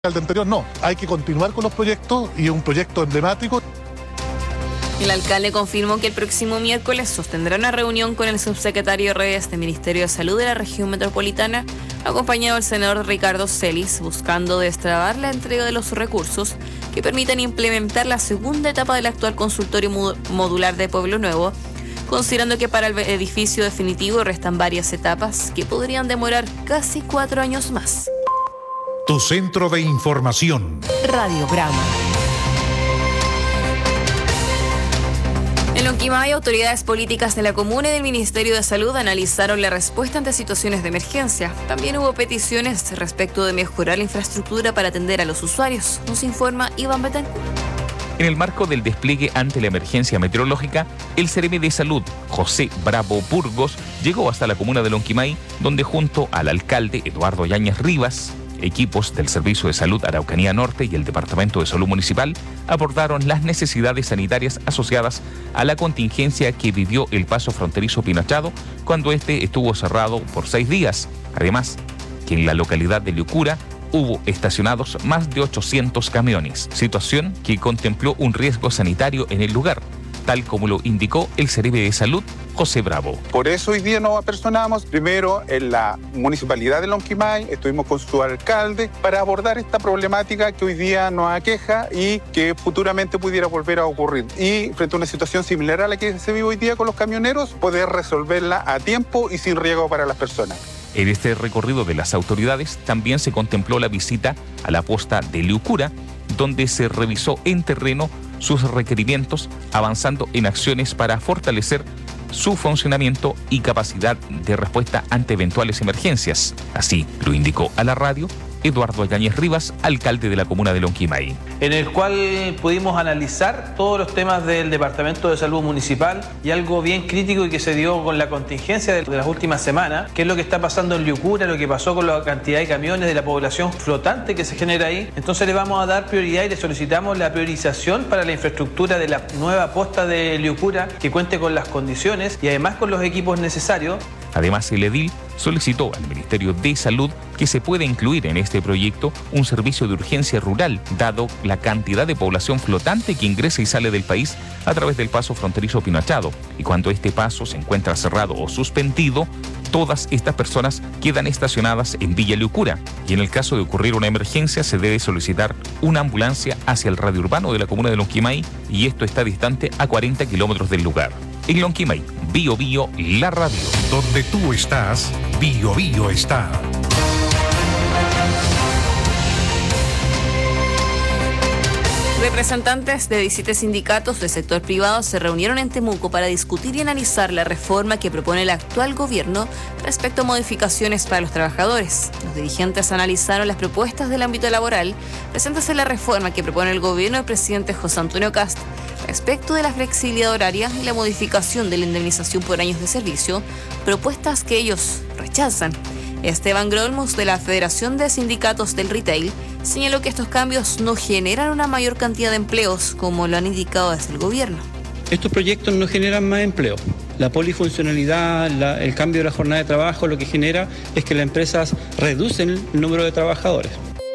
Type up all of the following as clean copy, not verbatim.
alcalde anterior, no, hay que continuar con los proyectos y un proyecto emblemático. El alcalde confirmó que el próximo miércoles sostendrá una reunión con el subsecretario de redes del Ministerio de Salud de la región metropolitana, acompañado del senador Ricardo Celis, buscando destrabar la entrega de los recursos que permitan implementar la segunda etapa del actual consultorio modular de Pueblo Nuevo, considerando que para el edificio definitivo restan varias etapas que podrían demorar casi 4 años más. Tu centro de información. Radio Brahma. En Lonquimay, autoridades políticas de la comuna y del Ministerio de Salud analizaron la respuesta ante situaciones de emergencia. También hubo peticiones respecto de mejorar la infraestructura para atender a los usuarios. Nos informa Iván Betancourt. En el marco del despliegue ante la emergencia meteorológica, el Seremi de Salud, José Bravo Burgos, llegó hasta la comuna de Lonquimay, donde junto al alcalde Eduardo Yáñez Rivas, equipos del Servicio de Salud Araucanía Norte y el Departamento de Salud Municipal abordaron las necesidades sanitarias asociadas a la contingencia que vivió el paso fronterizo Pinachado cuando este estuvo cerrado por 6 días. Además, que en la localidad de Liucura hubo estacionados más de 800 camiones, situación que contempló un riesgo sanitario en el lugar, tal como lo indicó el Seremi de Salud, José Bravo. Por eso hoy día nos apersonamos primero en la municipalidad de Lonquimay, estuvimos con su alcalde para abordar esta problemática que hoy día nos aqueja y que futuramente pudiera volver a ocurrir. Y frente a una situación similar a la que se vive hoy día con los camioneros, poder resolverla a tiempo y sin riesgo para las personas. En este recorrido de las autoridades también se contempló la visita a la posta de Liucura, donde se revisó en terreno sus requerimientos, avanzando en acciones para fortalecer su funcionamiento y capacidad de respuesta ante eventuales emergencias. Así lo indicó a la radio Eduardo Yáñez Rivas, alcalde de la comuna de Lonquimay. En el cual pudimos analizar todos los temas del Departamento de Salud Municipal y algo bien crítico y que se dio con la contingencia de las últimas semanas, que es lo que está pasando en Liucura, lo que pasó con la cantidad de camiones, de la población flotante que se genera ahí. Entonces le vamos a dar prioridad y le solicitamos la priorización para la infraestructura de la nueva posta de Liucura, que cuente con las condiciones y además con los equipos necesarios. Además, el edil solicitó al Ministerio de Salud que se pueda incluir en este proyecto un servicio de urgencia rural, dado la cantidad de población flotante que ingresa y sale del país a través del paso fronterizo Pinachado. Y cuando este paso se encuentra cerrado o suspendido, todas estas personas quedan estacionadas en Villa Liucura. Y en el caso de ocurrir una emergencia, se debe solicitar una ambulancia hacia el radio urbano de la comuna de Lonquimay, y esto está distante a 40 kilómetros del lugar. En Lonquimay, Bio Bio, la radio. Donde tú estás, Bio Bio está. Representantes de 17 sindicatos del sector privado se reunieron en Temuco para discutir y analizar la reforma que propone el actual gobierno respecto a modificaciones para los trabajadores. Los dirigentes analizaron las propuestas del ámbito laboral presentes en la reforma que propone el gobierno del presidente José Antonio Kast respecto de la flexibilidad horaria y la modificación de la indemnización por años de servicio, propuestas que ellos rechazan. Esteban Grolmus, de la Federación de Sindicatos del Retail, señaló que estos cambios no generan una mayor cantidad de empleos, como lo han indicado desde el gobierno. Estos proyectos no generan más empleo. La polifuncionalidad, el cambio de la jornada de trabajo, lo que genera es que las empresas reducen el número de trabajadores.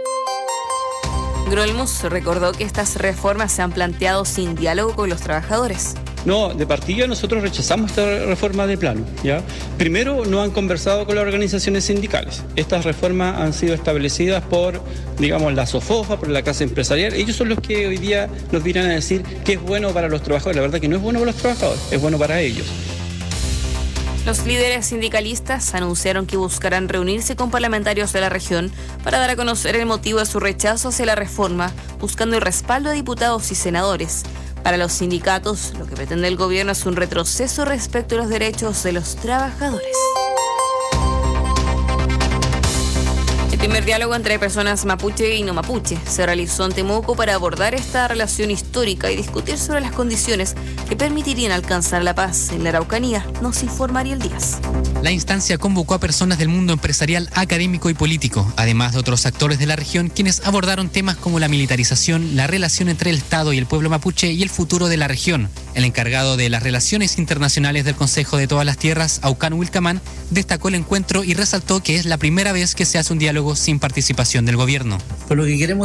Grolmus recordó que estas reformas se han planteado sin diálogo con los trabajadores. No, de partida nosotros rechazamos esta reforma de plano, ¿ya? Primero, no han conversado con las organizaciones sindicales. Estas reformas han sido establecidas por, digamos, la SOFOFA, por la Casa Empresarial. Ellos son los que hoy día nos vienen a decir que es bueno para los trabajadores. La verdad que no es bueno para los trabajadores, es bueno para ellos. Los líderes sindicalistas anunciaron que buscarán reunirse con parlamentarios de la región para dar a conocer el motivo de su rechazo hacia la reforma, buscando el respaldo de diputados y senadores. Para los sindicatos, lo que pretende el gobierno es un retroceso respecto a los derechos de los trabajadores. El primer diálogo entre personas mapuche y no mapuche se realizó en Temuco para abordar esta relación histórica y discutir sobre las condiciones que permitirían alcanzar la paz en la Araucanía, nos informa Ariel Díaz. La instancia convocó a personas del mundo empresarial, académico y político, además de otros actores de la región, quienes abordaron temas como la militarización, la relación entre el Estado y el pueblo mapuche y el futuro de la región. El encargado de las relaciones internacionales del Consejo de Todas las Tierras, Aucan Wilcamán, destacó el encuentro y resaltó que es la primera vez que se hace un diálogo sin participación del gobierno. Por lo que queremos